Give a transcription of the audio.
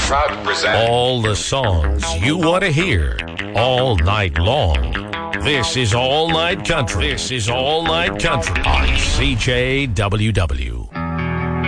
proud to present all the songs you want to hear all night long. This is All Night Country. This is All Night Country on CJWW.